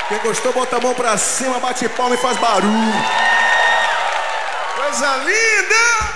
Quem gostou, bota a mão pra cima, bate palma e faz barulho. Coisa linda!